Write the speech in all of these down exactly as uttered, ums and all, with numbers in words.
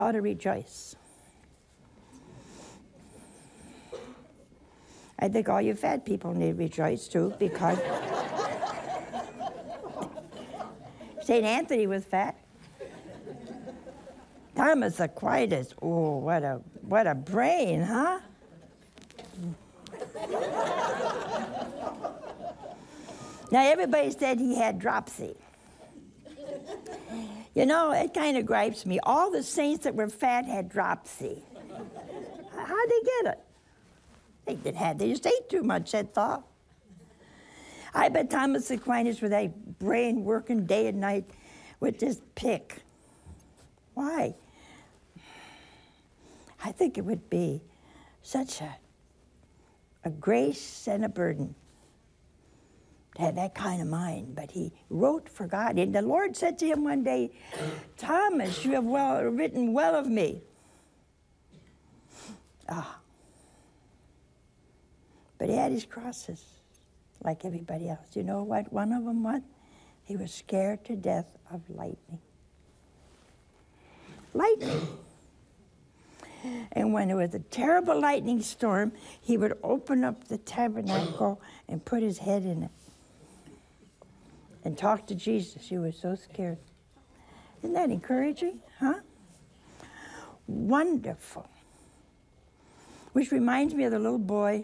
ought to rejoice. I think all you fat people need to rejoice too, because Saint Anthony was fat. Thomas Aquinas, oh, what a what a brain, huh? Now everybody said he had dropsy. You know, it kind of gripes me. All the saints that were fat had dropsy. How'd they get it? They didn't have, they just ate too much, that's all. I bet Thomas Aquinas with that brain working day and night with this pick. Why? I think it would be such a, a grace and a burden to have that kind of mind. But he wrote for God. And the Lord said to him one day, Thomas, you have well written well of me. Ah. But he had his crosses, like everybody else. You know what one of them was? He was scared to death of lightning. Lightning. And when there was a terrible lightning storm, he would open up the tabernacle and put his head in it and talk to Jesus. He was so scared. Isn't that encouraging, huh? Wonderful. Which reminds me of the little boy.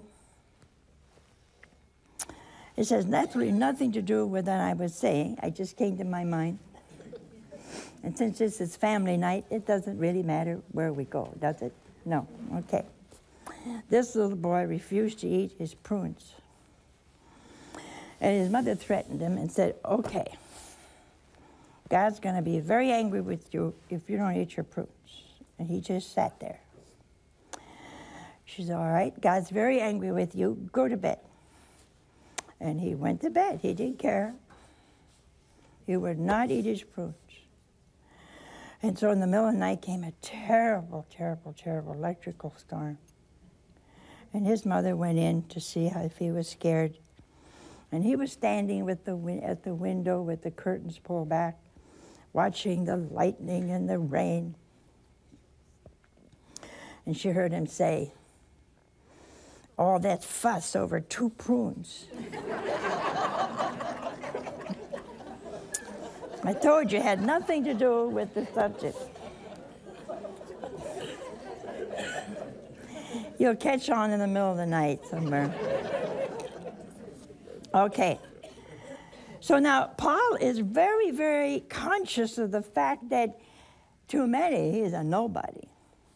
It says naturally nothing to do with what I was saying. I just came to my mind. And since this is family night, it doesn't really matter where we go, does it? No. Okay. This little boy refused to eat his prunes. And his mother threatened him and said, okay, God's going to be very angry with you if you don't eat your prunes. And he just sat there. She said, all right, God's very angry with you. Go to bed. And he went to bed. He didn't care. He would not eat his prunes. And so in the middle of the night came a terrible, terrible, terrible electrical storm. And his mother went in to see how, if he was scared. And he was standing with the win- at the window with the curtains pulled back, watching the lightning and the rain. And she heard him say, all that fuss over two prunes. I told you it had nothing to do with the subject. You'll catch on in the middle of the night somewhere. Okay. So now Paul is very, very conscious of the fact that to many he is a nobody.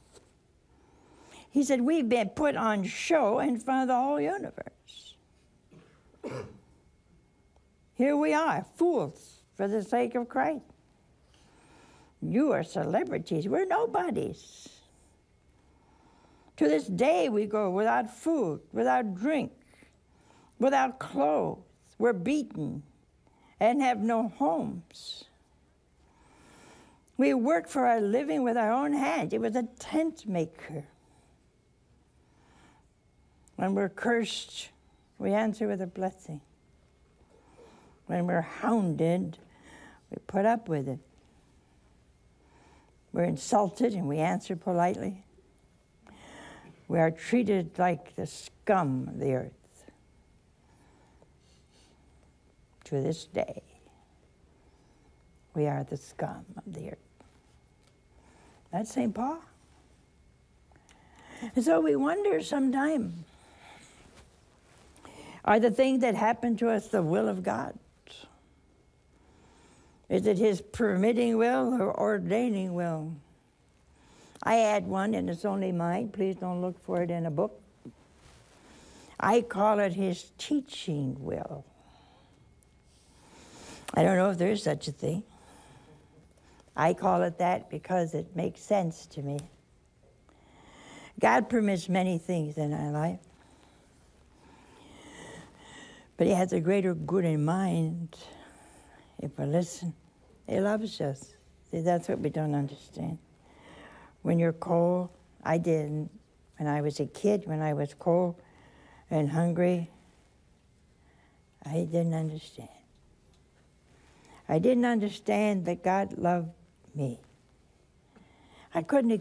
He said, we've been put on show in front of the whole universe. Here we are, fools for the sake of Christ. You are celebrities. We're nobodies. To this day, we go without food, without drink, without clothes. We're beaten and have no homes. We work for our living with our own hands. It was a tent maker. When we're cursed, we answer with a blessing. When we're hounded, we put up with it. We're insulted and we answer politely. We are treated like the scum of the earth. To this day, we are the scum of the earth. That's Saint Paul. And so we wonder sometimes, are the things that happen to us the will of God? Is it his permitting will or ordaining will? I add one, and it's only mine. Please don't look for it in a book. I call it his teaching will. I don't know if there is such a thing. I call it that because it makes sense to me. God permits many things in our life, but he has a greater good in mind if we listen. He loves us. See, that's what we don't understand. When you're cold, I didn't. When I was a kid, when I was cold and hungry, I didn't understand. I didn't understand that God loved me. I couldn't